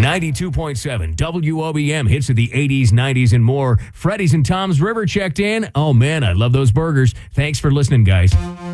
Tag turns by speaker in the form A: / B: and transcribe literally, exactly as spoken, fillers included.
A: ninety-two point seven W O B M, hits of the eighties, nineties, and more. Freddy's and Tom's River checked in. Oh, man, I love those burgers. Thanks for listening, guys.